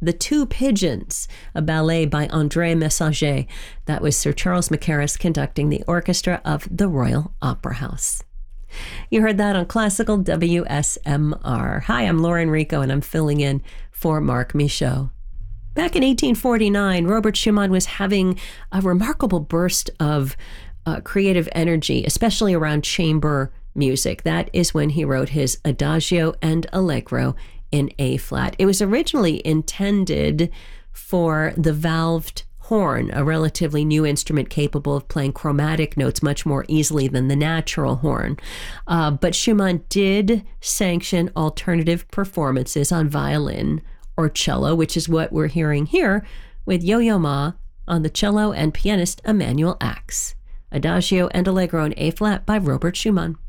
The Two Pigeons, a ballet by André Messager. That was Sir Charles Mackerras conducting the orchestra of the Royal Opera House. You heard that on Classical WSMR. Hi, I'm Lauren Rico, and I'm filling in for Mark Michaud. Back in 1849, Robert Schumann was having a remarkable burst of creative energy, especially around chamber music. That is when he wrote his Adagio and Allegro in A-flat. It was originally intended for the valved horn, a relatively new instrument capable of playing chromatic notes much more easily than the natural horn. But Schumann did sanction alternative performances on violin or cello, which is what we're hearing here with Yo-Yo Ma on the cello and pianist Emanuel Ax. Adagio and Allegro in A-flat by Robert Schumann.